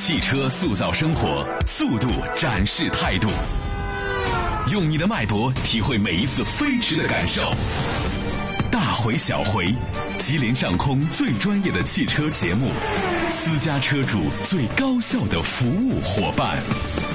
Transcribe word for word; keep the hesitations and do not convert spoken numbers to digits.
汽车塑造生活，速度展示态度。用你的脉搏体会每一次飞驰的感受。大回小回，吉林上空最专业的汽车节目，私家车主最高效的服务伙伴。